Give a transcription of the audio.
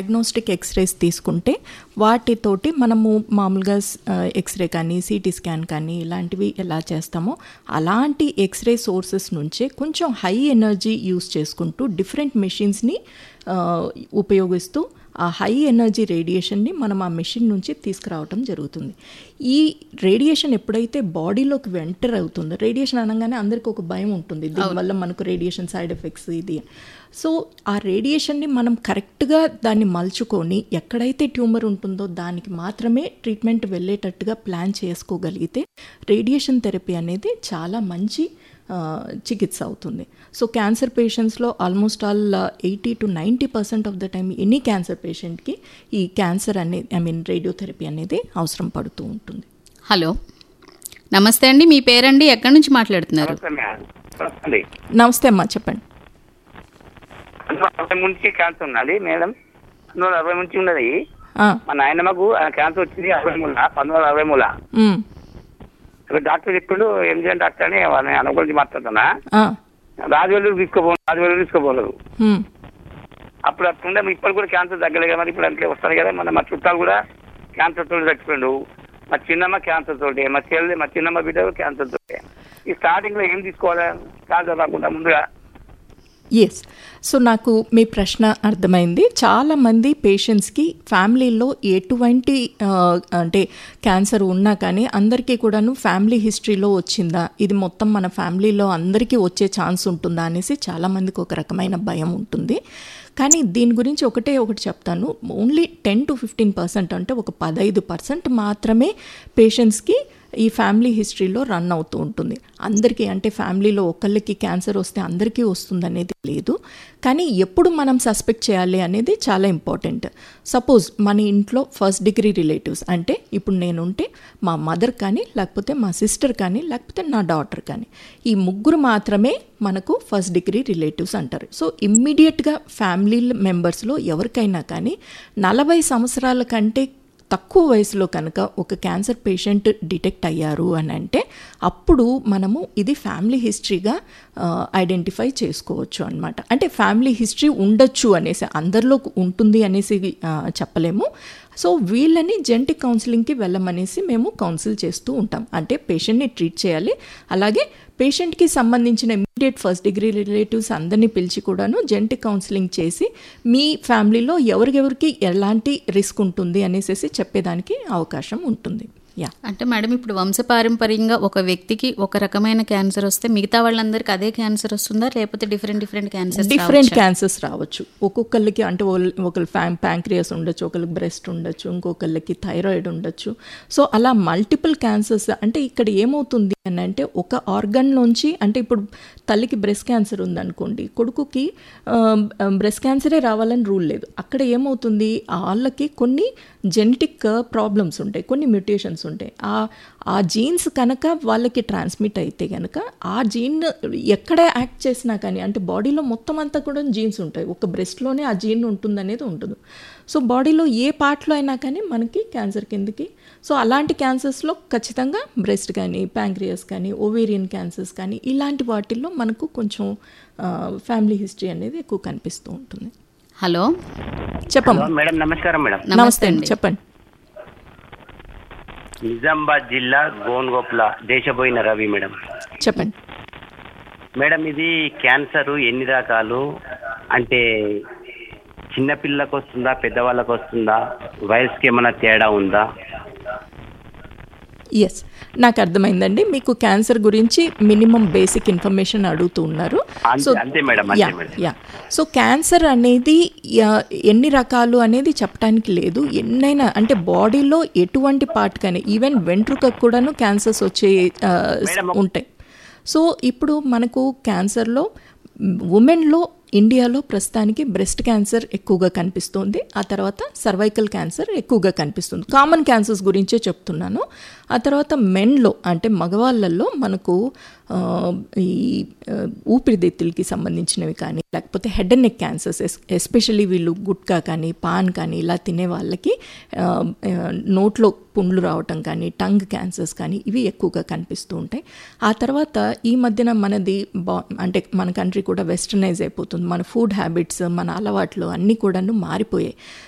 Diagnostic X-rays తీసుకుంటే వాటితోటి మనము మామూలుగా ఎక్స్రే కానీ సిటీ స్కాన్ కానీ ఇలాంటివి ఎలా చేస్తామో అలాంటి ఎక్స్రే సోర్సెస్ నుంచే కొంచెం హై ఎనర్జీ యూస్ చేసుకుంటూ డిఫరెంట్ మెషిన్స్ని ఉపయోగిస్తూ ఆ హై ఎనర్జీ రేడియేషన్ని మనం ఆ మెషిన్ నుంచి తీసుకురావటం జరుగుతుంది. ఈ రేడియేషన్ ఎప్పుడైతే బాడీలోకి ఎంటర్ అవుతుందో, రేడియేషన్ అనగానే అందరికీ ఒక భయం ఉంటుంది, దీనివల్ల మనకు రేడియేషన్ సైడ్ ఎఫెక్ట్స్ ఇది. సో ఆ రేడియేషన్ని మనం కరెక్ట్గా దాన్ని మలుచుకొని ఎక్కడైతే ట్యూమర్ ఉంటుందో దానికి మాత్రమే ట్రీట్మెంట్ వెళ్ళేటట్టుగా ప్లాన్ చేసుకోగలిగితే రేడియేషన్ థెరపీ అనేది చాలా మంచి చికిత్స అవుతుంది. So cancer పేషెంట్స్లో almost all 80 to 90% of the time any cancer పేషెంట్కి ఈ క్యాన్సర్ అనేది రేడియోథెరపీ అనేది అవసరం పడుతూ ఉంటుంది. హలో, నమస్తే అండి, మీ పేరండి, ఎక్కడి నుంచి మాట్లాడుతున్నారు? నమస్తే అమ్మా, చెప్పండి. 60 నుంచి క్యాన్సర్ ఉన్నది మేడం, 1960 నుంచి ఉన్నది. మా నాయనమ్మకు క్యాన్సర్ వచ్చింది 1960. డాక్టర్ చెప్పిండు, ఎంజిఎం డాక్టర్ అని ఆయన గురించి మాట్లాడుతున్నా. రాజవెల్లూరు తీసుకోపోలేదు. అప్పుడు అట్లుండే ఇప్పుడు కూడా క్యాన్సర్ తగ్గలేదు. మరి ఇప్పుడు అంటే వస్తారు కదా, మా చుట్టాలు కూడా క్యాన్సర్ తోటి చచ్చిపోయిండు. మా చిన్నమ్మ క్యాన్సర్ తోటి, మా చిన్నమ్మ బిడ్డ క్యాన్సర్ తోటి. ఈ స్టార్టింగ్ లో ఏం తీసుకోవాలి క్యాన్సర్ రాకుండా ముందుగా? ఎస్, సో నాకు మీ ప్రశ్న అర్థమైంది. చాలామంది పేషెంట్స్కి ఫ్యామిలీలో ఎటువంటి అంటే క్యాన్సర్ ఉన్నా కానీ అందరికీ కూడాను ఫ్యామిలీ హిస్టరీలో వచ్చిందా, ఇది మొత్తం మన ఫ్యామిలీలో అందరికీ వచ్చే ఛాన్స్ ఉంటుందా అనేసి చాలామందికి ఒక రకమైన భయం ఉంటుంది. కానీ దీని గురించి ఒకటి చెప్తాను. ఓన్లీ 10 to 15% అంటే ఒక 15% మాత్రమే పేషెంట్స్కి ఈ ఫ్యామిలీ హిస్టరీలో రన్ అవుతూ ఉంటుంది. అందరికీ అంటే ఫ్యామిలీలో ఒకళ్ళకి క్యాన్సర్ వస్తే అందరికీ వస్తుంది అనేది లేదు. కానీ ఎప్పుడు మనం సస్పెక్ట్ చేయాలి అనేది చాలా ఇంపార్టెంట్. సపోజ్ మన ఇంట్లో ఫస్ట్ డిగ్రీ రిలేటివ్స్ అంటే ఇప్పుడు నేనుంటే మా మదర్ కానీ, లేకపోతే మా సిస్టర్ కానీ, లేకపోతే నా డాటర్ కానీ, ఈ ముగ్గురు మాత్రమే మనకు ఫస్ట్ డిగ్రీ రిలేటివ్స్ అంటారు. సో ఇమ్మీడియట్గా ఫ్యామిలీ మెంబర్స్లో ఎవరికైనా కానీ 40 సంవత్సరాల కంటే తక్కువ వయసులో కనుక ఒక క్యాన్సర్ పేషెంట్ డిటెక్ట్ అయ్యారు అని అంటే అప్పుడు మనము ఇది ఫ్యామిలీ హిస్టరీగా ఐడెంటిఫై చేసుకోవచ్చు అనమాట. అంటే ఫ్యామిలీ హిస్టరీ ఉండొచ్చు అనేసి, అందరిలో ఉంటుంది అనేసి చెప్పలేము. సో వీళ్ళని జెనెటిక్ కౌన్సిలింగ్కి వెళ్ళమనేసి మేము కౌన్సిల్ చేస్తూ ఉంటాం. అంటే పేషెంట్ని ట్రీట్ చేయాలి, అలాగే పేషెంట్కి సంబంధించిన ఇమ్మీడియట్ ఫస్ట్ డిగ్రీ రిలేటివ్స్ అందరినీ పిలిచి కూడాను జెనెటిక్ కౌన్సిలింగ్ చేసి మీ ఫ్యామిలీలో ఎవరికెవరికి ఎలాంటి రిస్క్ ఉంటుంది అనేసి చెప్పేదానికి అవకాశం ఉంటుంది. అంటే మేడం, ఇప్పుడు వంశపారంపర్యంగా ఒక వ్యక్తికి ఒక రకమైన క్యాన్సర్ వస్తే మిగతా వాళ్ళందరికీ అదే క్యాన్సర్ వస్తుందా, లేకపోతే డిఫరెంట్ క్యాన్సర్స్ రావచ్చు ఒక్కొక్కళ్ళకి? అంటే ఒకళ్ళు ప్యాంక్రియాస్ ఉండొచ్చు, ఒకళ్ళకి బ్రెస్ట్ ఉండొచ్చు, ఇంకొకళ్ళకి థైరాయిడ్ ఉండొచ్చు. సో అలా మల్టిపుల్ క్యాన్సర్స్. అంటే ఇక్కడ ఏమవుతుంది అని అంటే ఒక ఆర్గన్లోంచి, అంటే ఇప్పుడు తల్లికి బ్రెస్ట్ క్యాన్సర్ ఉందనుకోండి, కొడుకుకి బ్రెస్ట్ క్యాన్సరే రావాలని రూల్ లేదు. అక్కడ ఏమవుతుంది, వాళ్ళకి కొన్ని జెనెటిక్ ప్రాబ్లమ్స్ ఉంటాయి, కొన్ని మ్యూటేషన్స్ ఉంటాయి. ఆ జీన్స్ కనుక వాళ్ళకి ట్రాన్స్మిట్ అయితే కనుక ఆ జీన్ ఎక్కడ యాక్ట్ చేసినా కానీ, అంటే బాడీలో మొత్తం అంతా కూడా జీన్స్ ఉంటాయి, ఒక బ్రెస్ట్లోనే ఆ జీన్ ఉంటుందనేది ఉండదు. సో బాడీలో ఏ పార్ట్లో అయినా కానీ మనకి క్యాన్సర్ కిందకి. సో అలాంటి క్యాన్సర్స్లో ఖచ్చితంగా బ్రెస్ట్ కానీ, ప్యాంక్రియాస్ కానీ, ఓవేరియన్ క్యాన్సర్స్ కానీ, ఇలాంటి వాటిల్లో మనకు కొంచెం ఫ్యామిలీ హిస్టరీ అనేది ఎక్కువ కనిపిస్తూ ఉంటుంది. హలో, చెప్పండి మేడం. నమస్కారం మేడం. నమస్తే అండి, చెప్పండి. నిజామాబాద్ జిల్లా గోన్గోప్ల దేశపోయిన రవి మేడం. చెప్పండి మేడం. ఇది క్యాన్సర్ ఎన్ని రకాలు, అంటే చిన్నపిల్లలకు వస్తుందా, పెద్దవాళ్ళకు వస్తుందా, వయసుకి ఏమైనా తేడా ఉందా? ఎస్, నాకు అర్థమైందండి. మీకు క్యాన్సర్ గురించి మినిమం బేసిక్ ఇన్ఫర్మేషన్ అడుగుతూ ఉన్నారు. సో క్యాన్సర్ అనేది ఎన్ని రకాలు అనేది చెప్పడానికి లేదు. ఎన్నైనా అంటే బాడీలో ఎటువంటి పార్ట్ కానీ, ఈవెన్ వెంట్రుకకు కూడాను క్యాన్సర్స్ వచ్చే ఉంటాయి. సో ఇప్పుడు మనకు క్యాన్సర్లో ఉమెన్లో ఇండియాలో ప్రస్తుతానికి బ్రెస్ట్ క్యాన్సర్ ఎక్కువగా కనిపిస్తుంది. ఆ తర్వాత సర్వైకల్ క్యాన్సర్ ఎక్కువగా కనిపిస్తుంది. కామన్ క్యాన్సర్స్ గురించే చెప్తున్నాను. ఆ తర్వాత మెన్లో అంటే మగవాళ్ళల్లో మనకు ఈ ఊపిరితిత్తులకి సంబంధించినవి కానీ, లేకపోతే head and neck cancers, especially వీళ్ళు గుట్కా కానీ, పాన్ కానీ ఇలా తినే వాళ్ళకి నోట్లో పుండ్లు రావటం కానీ, టంగ్ క్యాన్సర్స్ కానీ, ఇవి ఎక్కువగా కనిపిస్తూ ఉంటాయి. ఆ తర్వాత ఈ మధ్యన మనది అంటే మన కంట్రీ కూడా వెస్టర్నైజ్ అయిపోతుంది. మన ఫుడ్ హ్యాబిట్స్, మన అలవాట్లు అన్నీ కూడాను మారిపోయాయి.